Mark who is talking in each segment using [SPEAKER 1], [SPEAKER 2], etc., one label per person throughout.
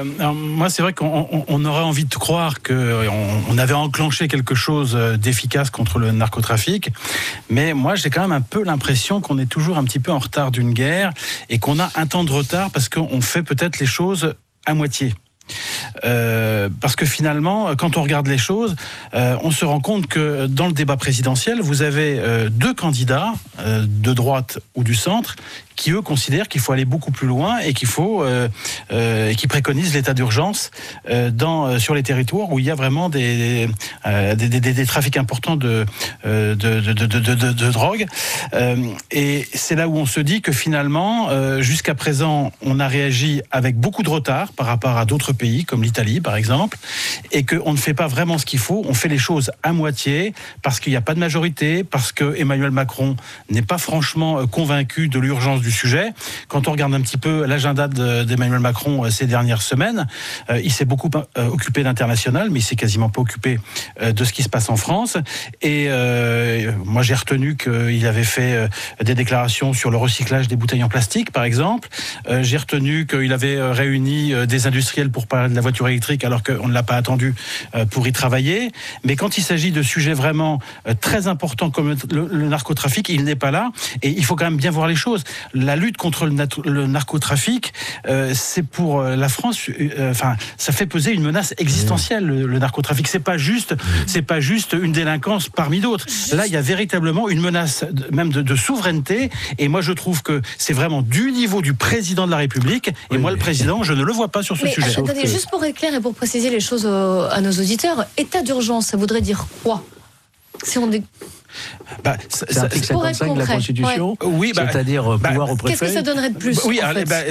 [SPEAKER 1] alors, moi, c'est vrai qu'on aurait envie de croire qu'on avait enclenché quelque chose d'efficace contre le narcotrafic, mais moi, j'ai quand même un peu l'impression qu'on est toujours un petit peu en retard d'une guerre et qu'on a un temps de retard parce qu'on fait peut-être les choses à moitié. Parce que finalement, quand on regarde les choses, on se rend compte que dans le débat présidentiel, vous avez deux candidats de droite ou du centre qui, eux, considèrent qu'il faut aller beaucoup plus loin et qu'il faut qui préconisent l'état d'urgence sur les territoires où il y a vraiment des trafics importants de drogue. Et c'est là où on se dit que finalement, jusqu'à présent, on a réagi avec beaucoup de retard par rapport à d'autres pays, comme l'Italie, par exemple, et qu'on ne fait pas vraiment ce qu'il faut. On fait les choses à moitié parce qu'il n'y a pas de majorité, parce que Emmanuel Macron n'est pas franchement convaincu de l'urgence du sujet. Quand on regarde un petit peu l'agenda d'Emmanuel Macron ces dernières semaines, il s'est beaucoup occupé d'international, mais il s'est quasiment pas occupé de ce qui se passe en France. Et moi, j'ai retenu qu'il avait fait des déclarations sur le recyclage des bouteilles en plastique, par exemple. J'ai retenu qu'il avait réuni des industriels pour parler de la voiture électrique, alors qu'on ne l'a pas attendu pour y travailler. Mais quand il s'agit de sujets vraiment très importants comme le narcotrafic, il n'est pas là. Et il faut quand même bien voir les choses. La lutte contre le narcotrafic, c'est pour la France, ça fait peser une menace existentielle, le narcotrafic. C'est pas juste une délinquance parmi d'autres. Là, il y a véritablement une menace même de souveraineté. Et moi, je trouve que c'est vraiment du niveau du président de la République. Et moi, le président, je ne le vois pas sur ce sujet.
[SPEAKER 2] Attendez, juste pour être clair et pour préciser les choses à nos auditeurs, état d'urgence, ça voudrait dire quoi ? Si on est...
[SPEAKER 3] c'est l'article 55 de la Constitution, oui, c'est-à-dire pouvoir au préfet.
[SPEAKER 2] Qu'est-ce que ça donnerait de plus ?
[SPEAKER 1] Oui,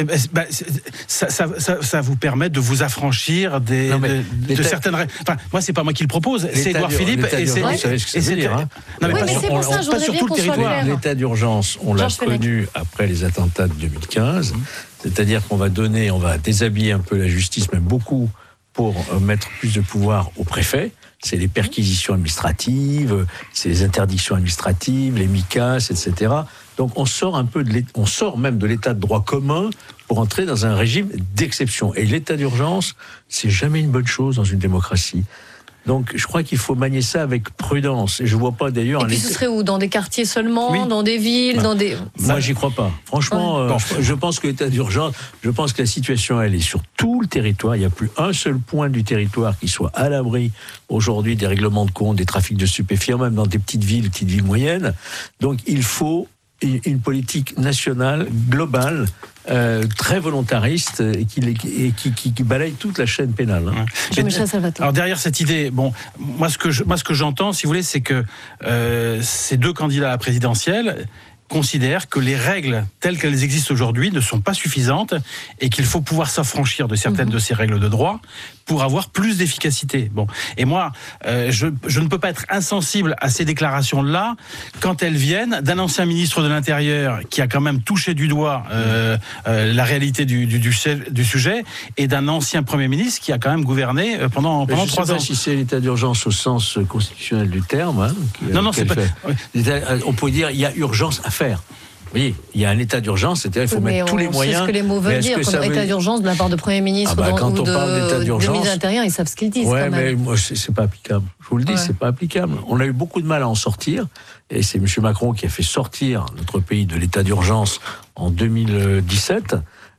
[SPEAKER 1] ça vous permet de vous affranchir de certaines règles. Enfin, moi, c'est pas moi qui le propose, c'est Édouard Philippe.
[SPEAKER 3] Vous savez ce que ça veut dire, hein.
[SPEAKER 2] Mais c'est pour ça, je voudrais bien qu'on soit clair.
[SPEAKER 3] L'état d'urgence, on l'a connu après les attentats de 2015, c'est-à-dire qu'on va déshabiller un peu la justice, même beaucoup, pour mettre plus de pouvoir au préfet. C'est les perquisitions administratives, c'est les interdictions administratives, les MICAS, etc. Donc on sort même de l'état de droit commun pour entrer dans un régime d'exception. Et l'état d'urgence, c'est jamais une bonne chose dans une démocratie. Donc, je crois qu'il faut manier ça avec prudence. Et je vois pas d'ailleurs.
[SPEAKER 2] Et puis, ce serait où ? Dans des quartiers seulement, dans des villes, dans des.
[SPEAKER 3] Moi, j'y crois pas. Franchement, je pense que l'état d'urgence, je pense que la situation, elle est sur tout le territoire. Il n'y a plus un seul point du territoire qui soit à l'abri aujourd'hui des règlements de compte, des trafics de stupéfiants, même dans des petites villes moyennes. Donc, il faut une politique nationale, globale, très volontariste et qui balaye toute la chaîne pénale.
[SPEAKER 1] Alors derrière cette idée, moi ce que j'entends, si vous voulez, c'est que ces deux candidats à la présidentielle considèrent que les règles telles qu'elles existent aujourd'hui ne sont pas suffisantes et qu'il faut pouvoir s'affranchir de certaines de ces règles de droit pour avoir plus d'efficacité. Et moi, je ne peux pas être insensible à ces déclarations-là quand elles viennent d'un ancien ministre de l'Intérieur qui a quand même touché du doigt la réalité du sujet et d'un ancien Premier ministre qui a quand même gouverné pendant 3 ans. Je ne sais pas
[SPEAKER 3] si c'est l'état d'urgence au sens constitutionnel du terme.
[SPEAKER 1] Non, c'est pas...
[SPEAKER 3] On pourrait dire qu'il y a urgence à faire. Vous voyez, il y a un état d'urgence, c'est-à-dire qu'il faut mettre tous les moyens.
[SPEAKER 2] C'est ce que les mots veulent dire, comme état d'urgence de la part de Premier ministre ou de ministre de l'Intérieur, ils savent ce qu'ils disent.
[SPEAKER 3] Ouais, mais moi, c'est pas applicable. Je vous le dis, c'est pas applicable. On a eu beaucoup de mal à en sortir, et c'est M. Macron qui a fait sortir notre pays de l'état d'urgence en 2017,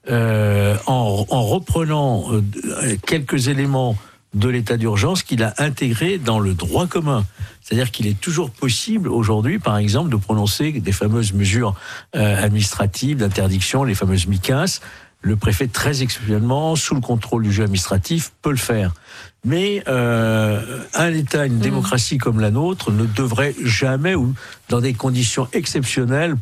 [SPEAKER 3] en reprenant quelques éléments de l'état d'urgence qu'il a intégré dans le droit commun. C'est-à-dire qu'il est toujours possible aujourd'hui, par exemple, de prononcer des fameuses mesures administratives d'interdiction, les fameuses MICAS. Le préfet, très exceptionnellement, sous le contrôle du juge administratif, peut le faire. Mais un État, une démocratie comme la nôtre ne devrait jamais, ou dans des conditions exceptionnelles,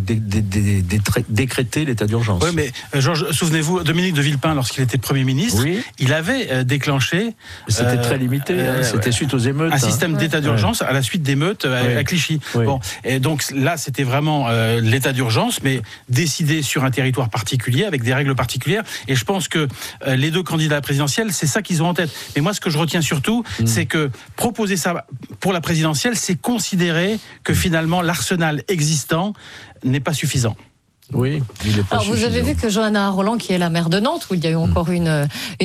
[SPEAKER 3] décréter l'état d'urgence.
[SPEAKER 1] Oui, mais Georges, souvenez-vous, Dominique de Villepin, lorsqu'il était Premier ministre, il avait déclenché...
[SPEAKER 3] C'était très limité, c'était suite aux émeutes.
[SPEAKER 1] Un système d'état d'urgence à la suite d'émeutes à Clichy. Et donc là, c'était vraiment l'état d'urgence, mais décidé sur un territoire particulier, avec des règles particulières. Et je pense que les deux candidats à la présidentielle, c'est ça qu'ils ont en tête. Mais moi, ce que je retiens surtout, c'est que proposer ça pour la présidentielle, c'est considérer que finalement l'arsenal existant n'est pas suffisant.
[SPEAKER 3] Oui, il est pas suffisant.
[SPEAKER 2] Vous avez vu que Johanna Rolland, qui est la maire de Nantes, où il y a eu encore une